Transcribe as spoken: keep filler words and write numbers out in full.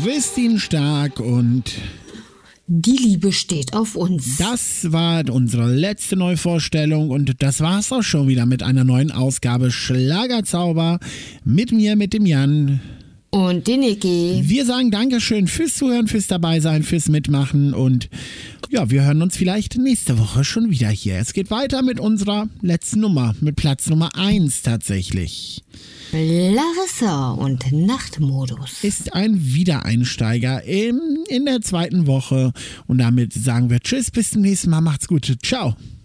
Christine Stark und Die Liebe steht auf uns. Das war unsere letzte Neuvorstellung und das war's auch schon wieder mit einer neuen Ausgabe Schlagerzauber mit mir, mit dem Jan. Und den Niki. Wir sagen Dankeschön fürs Zuhören, fürs Dabeisein, fürs Mitmachen und ja, wir hören uns vielleicht nächste Woche schon wieder hier. Es geht weiter mit unserer letzten Nummer, mit Platz Nummer eins tatsächlich. Larissa und Nachtmodus. Ist ein Wiedereinsteiger in, in der zweiten Woche und damit sagen wir Tschüss, bis zum nächsten Mal, macht's gut, ciao.